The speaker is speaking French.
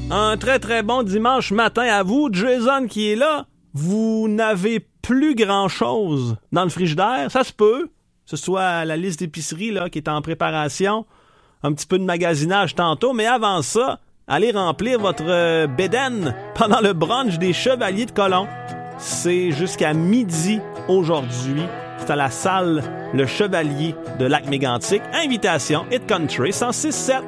Un très très bon dimanche matin à vous. Jason qui est là. Vous n'avez plus grand-chose dans le frigidaire. Ça se peut. Que ce soit la liste d'épicerie là, qui est en préparation. Un petit peu de magasinage tantôt. Mais avant ça, allez remplir votre bédaine pendant le brunch des Chevaliers de Colomb. C'est jusqu'à midi aujourd'hui. C'est à la salle Le Chevalier de Lac-Mégantic. Invitation Hit Country 106.7.